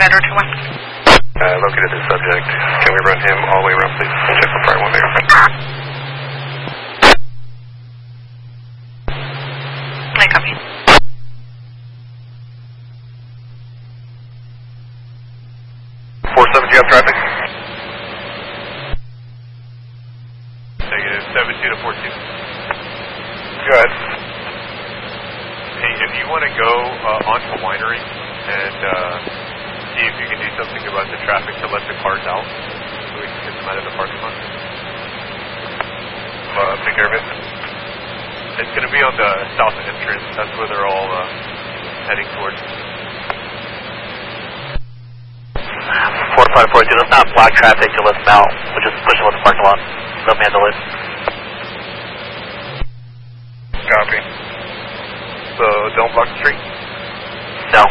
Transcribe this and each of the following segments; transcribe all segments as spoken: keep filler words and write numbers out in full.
Edward two one. Uh, located the subject. Can we run him all the way around, please? And check for prior one there. I copy. four seven, do you have traffic? Negative seven two to four two. Go ahead. Hey, if you want to go uh, onto Winery and uh, see if you can do something about the traffic to let the cars out, so we can get them out of the parking lot. Uh, take care of it. It's going to be on the south entrance. That's where they're all uh, heading towards. four five four two, let's not block traffic to let them out. We'll just push them with the parking lot. They'll handle it. Copy. So, don't block the street? No.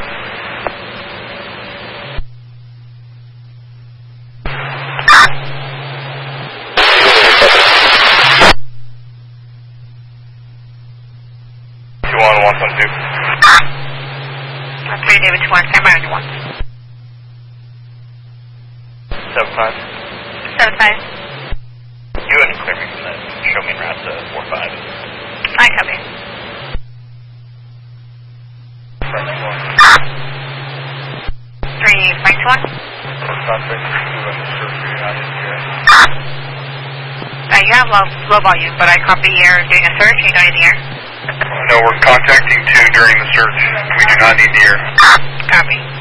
two one, one one two. three David two one, camera on one. seven five. seven five. You and clear me from that. Show me route to four five. I copy. three Frank two one. Uh, you have low, low volume, but I copy you're doing a search. You don't need the air. No, we're contacting two during the search. We do not need the air. Copy.